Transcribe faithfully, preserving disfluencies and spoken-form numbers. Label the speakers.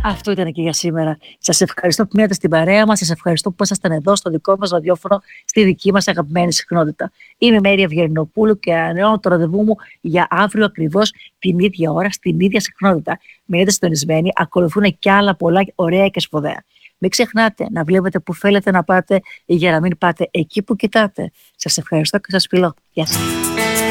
Speaker 1: Αυτό ήταν και για σήμερα. Σας ευχαριστώ που μείνατε στην παρέα μας. Σας ευχαριστώ που ήσασταν εδώ στο δικό μας ραδιόφωνο, στη δική μας αγαπημένη συχνότητα. Είμαι η Μέρη Αυγερινοπούλου και ανανεώνω το ραντεβού μου για αύριο ακριβώς την ίδια ώρα, στην ίδια συχνότητα. Μείνετε συντονισμένοι, ακολουθούν και άλλα πολλά ωραία και σπουδαία. Μην ξεχνάτε να βλέπετε που θέλετε να πάτε για να μην πάτε εκεί που κοιτάτε. Σας ευχαριστώ και σας φιλώ. Γεια σας.